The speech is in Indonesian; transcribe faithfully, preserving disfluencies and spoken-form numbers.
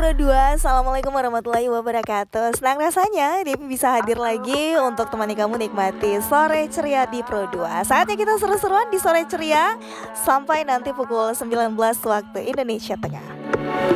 Pro dua, Assalamualaikum warahmatullahi wabarakatuh. Senang rasanya Devi bisa hadir lagi untuk temani kamu nikmati sore ceria di Pro dua. Saatnya kita seru-seruan di sore ceria sampai nanti pukul sembilan belas waktu Indonesia Tengah.